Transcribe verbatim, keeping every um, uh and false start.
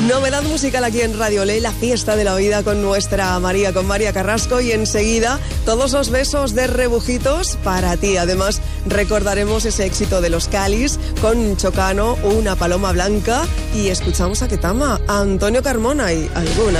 Novedad musical aquí en Radio Ley, la fiesta de la vida con nuestra María, con María Carrasco, y enseguida todos los besos de rebujitos para ti. Además, recordaremos ese éxito de los Calis con Chocano, Una paloma blanca, y escuchamos a Ketama, a Antonio Carmona y alguna.